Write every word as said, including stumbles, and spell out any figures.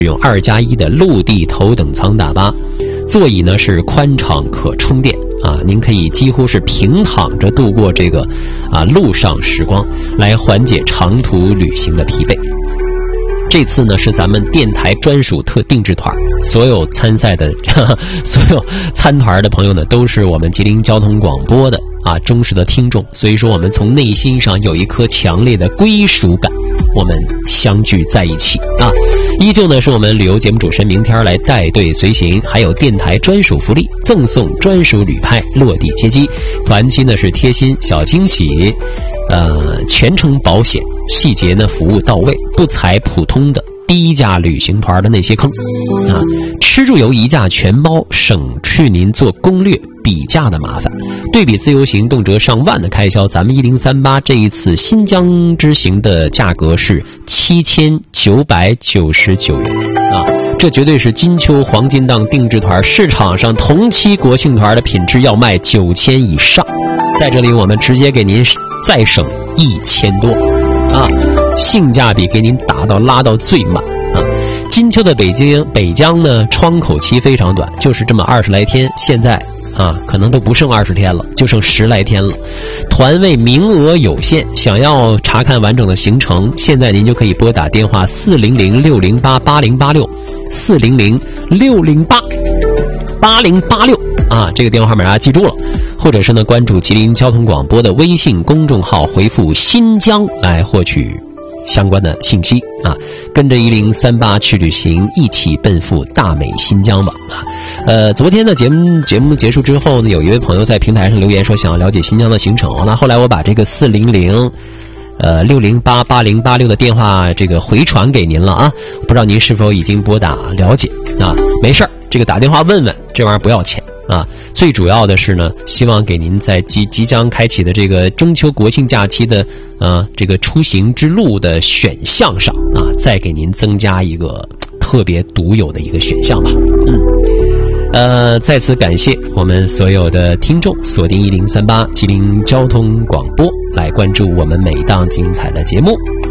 用二加一的陆地头等舱大巴，座椅呢是宽敞可充电啊，您可以几乎是平躺着度过这个啊路上时光，来缓解长途旅行的疲惫。这次呢是咱们电台专属特定制团，所有参赛的呵呵所有参团的朋友呢都是我们吉林交通广播的啊忠实的听众，所以说我们从内心上有一颗强烈的归属感，我们相聚在一起啊。依旧呢是我们旅游节目主持人明天来带队随行，还有电台专属福利，赠送专属旅拍落地接机，团期呢是贴心小惊喜，呃全程保险，细节呢服务到位，不踩普通的低价旅行团的那些坑啊，吃住游一价全包，省去您做攻略比价的麻烦。对比自由行动辄上万的开销，咱们一零三八这一次新疆之行的价格是七千九百九十九元啊，这绝对是金秋黄金档定制团市场上同期国庆团的品质要卖九千以上，在这里我们直接给您再省一千多啊，性价比给您打到拉到最满啊！金秋的北京北疆呢，窗口期非常短，就是这么二十来天，现在啊，可能都不剩二十天了，就剩十来天了。团位名额有限，想要查看完整的行程，现在您就可以拨打电话四零零六零八八零八六，四零零六零八八零八六啊，这个电话号码大家记住了。或者是呢，关注吉林交通广播的微信公众号，回复新疆来获取相关的信息啊，跟着一零三八去旅行，一起奔赴大美新疆吧啊！呃，昨天的节目节目结束之后呢，有一位朋友在平台上留言说想要了解新疆的行程，那后来我把这个四零零呃六零八八零八六的电话这个回传给您了啊，不知道您是否已经拨打了解啊？没事儿，这个打电话问问，这玩意儿不要钱啊。最主要的是呢，希望给您在即即将开启的这个中秋国庆假期的呃这个出行之路的选项上啊，再给您增加一个特别独有的一个选项吧。嗯，呃，在此感谢我们所有的听众锁定一零三八吉林交通广播，来关注我们每档精彩的节目。